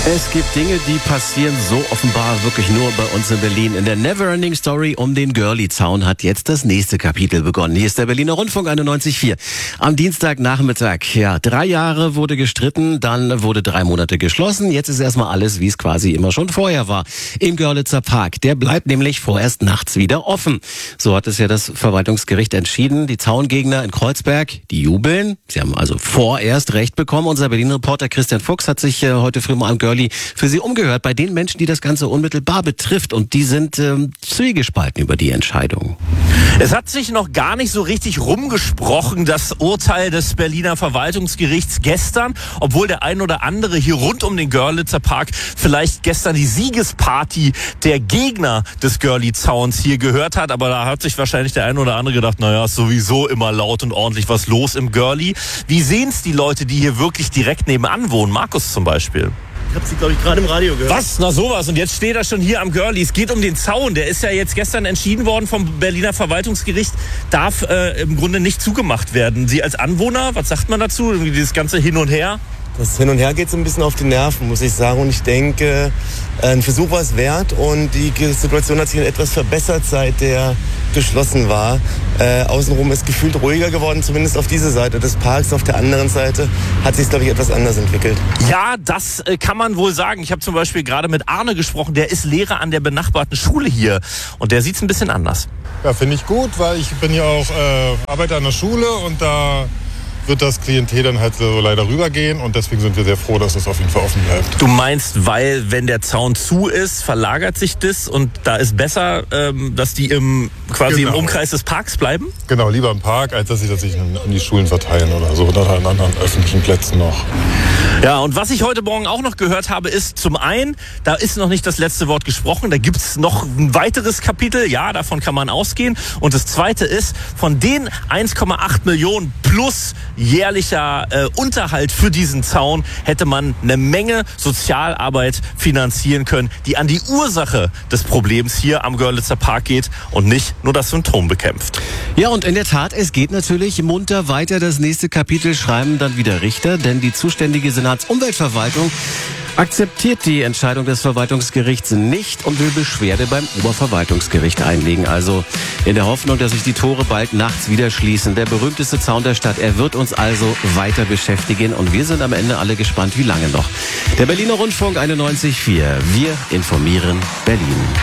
Es gibt Dinge, die passieren so offenbar wirklich nur bei uns in Berlin. In der Neverending Story um den Görli-Zaun hat jetzt das nächste Kapitel begonnen. Hier ist der Berliner Rundfunk 91.4. Am Dienstagnachmittag, 3 Jahre wurde gestritten, dann wurde 3 Monate geschlossen. Jetzt ist erstmal alles, wie es quasi immer schon vorher war. Im Görlitzer Park. Der bleibt nämlich vorerst nachts wieder offen. So hat es ja das Verwaltungsgericht entschieden. Die Zaungegner in Kreuzberg, die jubeln. Sie haben also vorerst Recht bekommen. Unser Berlin-Reporter Christian Fuchs hat sich heute früh mal am Görli für Sie umgehört, bei den Menschen, die das Ganze unmittelbar betrifft. Und die sind zwiegespalten über die Entscheidung. Es hat sich noch gar nicht so richtig rumgesprochen, das Urteil des Berliner Verwaltungsgerichts gestern, obwohl der ein oder andere hier rund um den Görlitzer Park vielleicht gestern die Siegesparty der Gegner des Görli-Zauns hier gehört hat. Aber da hat sich wahrscheinlich der ein oder andere gedacht, naja, ist sowieso immer laut und ordentlich was los im Görli. Wie sehen es die Leute, die hier wirklich direkt nebenan wohnen? Markus zum Beispiel. Ich habe sie, glaube ich, gerade im Radio gehört. Was? Na sowas. Und jetzt steht er schon hier am Görli. Es geht um den Zaun. Der ist ja jetzt gestern entschieden worden vom Berliner Verwaltungsgericht. Darf im Grunde nicht zugemacht werden. Sie als Anwohner, was sagt man dazu? Irgendwie dieses ganze Hin und Her? Das Hin und Her geht so ein bisschen auf die Nerven, muss ich sagen. Und ich denke, ein Versuch war es wert. Und die Situation hat sich etwas verbessert, seit der geschlossen war. Außenrum ist gefühlt ruhiger geworden, zumindest auf dieser Seite des Parks. Auf der anderen Seite hat sich, glaube ich, etwas anders entwickelt. Ja, das kann man wohl sagen. Ich habe zum Beispiel gerade mit Arne gesprochen. Der ist Lehrer an der benachbarten Schule hier. Und der sieht es ein bisschen anders. Ja, finde ich gut, weil ich bin ja auch Arbeiter an der Schule und da wird das Klientel dann halt so leider rübergehen und deswegen sind wir sehr froh, dass es auf jeden Fall offen bleibt. Du meinst, weil wenn der Zaun zu ist, verlagert sich das und da ist besser, dass die im Umkreis des Parks bleiben? Genau, lieber im Park, als dass sie das sich in die Schulen verteilen oder so oder an anderen öffentlichen Plätzen noch. Ja, und was ich heute Morgen auch noch gehört habe, ist zum einen, da ist noch nicht das letzte Wort gesprochen, da gibt's noch ein weiteres Kapitel, ja, davon kann man ausgehen. Und das zweite ist, von den 1,8 Millionen plus jährlicher Unterhalt für diesen Zaun hätte man eine Menge Sozialarbeit finanzieren können, die an die Ursache des Problems hier am Görlitzer Park geht und nicht nur das Symptom bekämpft. Ja, und in der Tat, es geht natürlich munter weiter. Das nächste Kapitel schreiben dann wieder Richter, denn die zuständige Senatsumweltverwaltung akzeptiert die Entscheidung des Verwaltungsgerichts nicht und will Beschwerde beim Oberverwaltungsgericht einlegen. Also in der Hoffnung, dass sich die Tore bald nachts wieder schließen. Der berühmteste Zaun der Stadt, er wird uns also weiter beschäftigen und wir sind am Ende alle gespannt, wie lange noch. Der Berliner Rundfunk 91.4. Wir informieren Berlin.